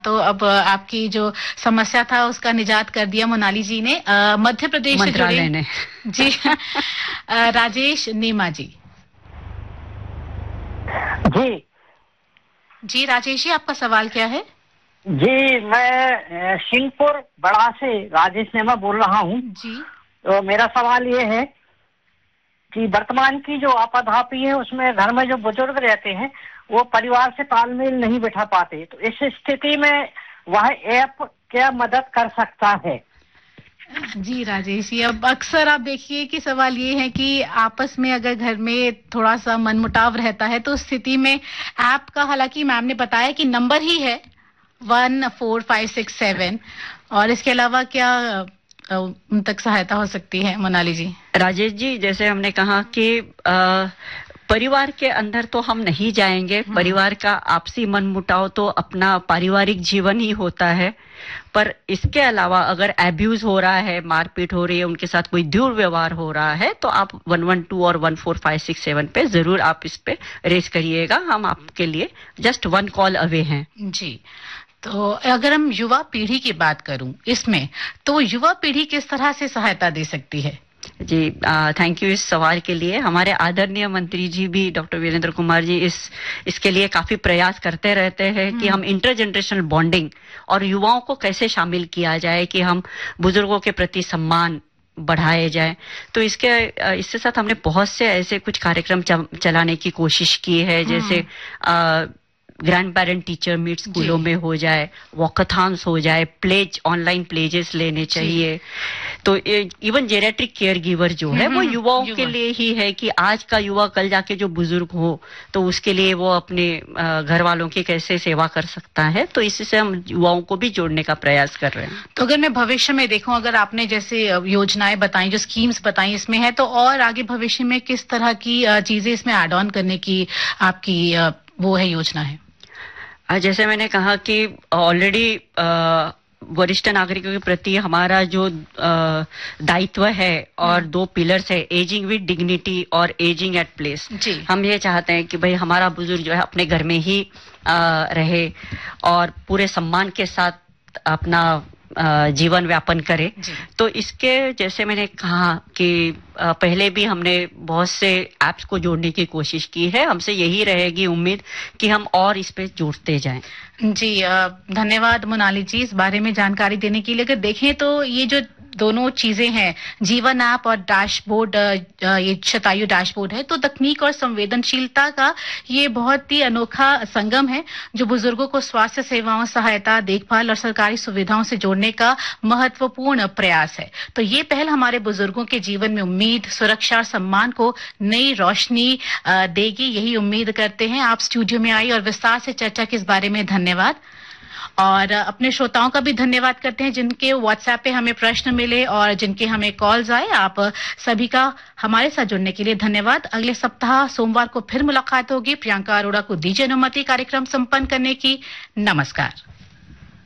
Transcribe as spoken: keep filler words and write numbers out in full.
तो अब आपकी जो समस्या था उसका निजात कर दिया मोनाली जी ने। आ, मध्य प्रदेश से जुड़े ने जी आ, राजेश नीमा जी। जी जी राजेश जी, आपका सवाल क्या है? जी, मैं सिंहपुर बड़ा से राजेश नेमा बोल रहा हूँ जी। तो मेरा सवाल ये है कि वर्तमान की जो आपाधापी है उसमें घर में जो बुजुर्ग रहते हैं वो परिवार से तालमेल नहीं बिठा पाते, तो इस स्थिति में वह ऐप क्या मदद कर सकता है? जी राजेश जी, अब अक्सर आप देखिए कि सवाल ये है कि आपस में अगर घर में थोड़ा सा मनमुटाव रहता है तो उस स्थिति में ऐप का, हालांकि मैम ने बताया कि नंबर ही है one four five six seven, और इसके अलावा क्या उन तक सहायता हो सकती है मोनाली जी? राजेश जी, जैसे हमने कहा कि आ, परिवार के अंदर तो हम नहीं जाएंगे, परिवार का आपसी मनमुटाव तो अपना पारिवारिक जीवन ही होता है, पर इसके अलावा अगर एब्यूज हो रहा है, मारपीट हो रही है, उनके साथ कोई दुर्व्यवहार हो रहा है, तो आप वन वन टू और one four five six seven पे जरूर आप इस पे रेस करिएगा। हम आपके लिए जस्ट वन कॉल अवे हैं। जी, तो अगर हम युवा पीढ़ी की बात करूं इसमें, तो युवा पीढ़ी किस तरह से सहायता दे सकती है? जी, थैंक यू इस सवाल के लिए। हमारे आदरणीय मंत्री जी भी, डॉक्टर वीरेंद्र कुमार जी, इस इसके लिए काफी प्रयास करते रहते हैं कि हम इंटर जनरेशनल बॉन्डिंग और युवाओं को कैसे शामिल किया जाए, कि हम बुजुर्गों के प्रति सम्मान बढ़ाए जाए। तो इसके इसके साथ हमने बहुत से ऐसे कुछ कार्यक्रम चलाने की कोशिश की है, जैसे आ, ग्रैंड पेरेंट टीचर मीट स्कूलों में हो जाए, वॉकथॉन्स हो जाए, प्लेज ऑनलाइन प्लेजेस लेने चाहिए। तो इवन जेरियाट्रिक केयर गिवर जो है वो युवाओं युवा। के लिए ही है कि आज का युवा कल जाके जो बुजुर्ग हो तो उसके लिए वो अपने घर वालों की कैसे सेवा कर सकता है। तो इससे हम युवाओं को भी जोड़ने का प्रयास कर रहे हैं। तो अगर मैं भविष्य में देखूं, अगर आपने जैसे योजनाएं बताई, जो स्कीम्स बताई इसमें है, तो और आगे भविष्य में किस तरह की चीजें इसमें एड ऑन करने की आपकी वो है योजना है? जैसे मैंने कहा कि ऑलरेडी वरिष्ठ नागरिकों के प्रति हमारा जो दायित्व है और दो पिलर्स है, एजिंग विद डिग्निटी और एजिंग एट प्लेस। हम ये चाहते हैं कि भाई हमारा बुजुर्ग जो है अपने घर में ही आ, रहे और पूरे सम्मान के साथ अपना जीवन व्यापन करे। तो इसके जैसे मैंने कहा कि पहले भी हमने बहुत से ऐप्स को जोड़ने की कोशिश की है। हमसे यही रहेगी उम्मीद कि हम और इस पे जुड़ते जाएं। जी, धन्यवाद मोनाली जी इस बारे में जानकारी देने के लिए। अगर देखें तो ये जो दोनों चीजें हैं, जीवन ऐप और डैशबोर्ड, ये शतायु डैशबोर्ड है, तो तकनीक और संवेदनशीलता का ये बहुत ही अनोखा संगम है जो बुजुर्गों को स्वास्थ्य सेवाओं, सहायता, देखभाल और सरकारी सुविधाओं से जोड़ने का महत्वपूर्ण प्रयास है। तो ये पहल हमारे बुजुर्गों के जीवन में उम्मीद, सुरक्षा और सम्मान को नई रोशनी देगी, यही उम्मीद करते हैं। आप स्टूडियो में आई और विस्तार से चर्चा की इस बारे में धन्यवाद। और अपने श्रोताओं का भी धन्यवाद करते हैं जिनके व्हाट्सएप पे हमें प्रश्न मिले और जिनके हमें कॉल्स आए। आप सभी का हमारे साथ जुड़ने के लिए धन्यवाद। अगले सप्ताह सोमवार को फिर मुलाकात होगी। प्रियंका अरोड़ा को दीजिए अनुमति कार्यक्रम संपन्न करने की। नमस्कार।